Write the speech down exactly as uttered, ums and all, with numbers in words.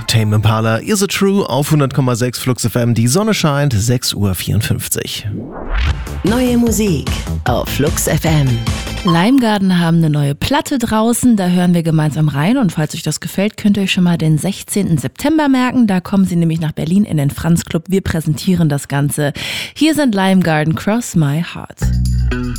Tame Impala, Is It True auf hundert Komma sechs Flux F M. Die Sonne scheint, sechs Uhr vierundfünfzig. Neue Musik auf Flux F M. Limegarden haben eine neue Platte draußen, da hören wir gemeinsam rein und falls euch das gefällt, könnt ihr euch schon mal den sechzehnten September merken, da kommen sie nämlich nach Berlin in den Franz Club, wir präsentieren das Ganze. Hier sind Limegarden, Cross My Heart.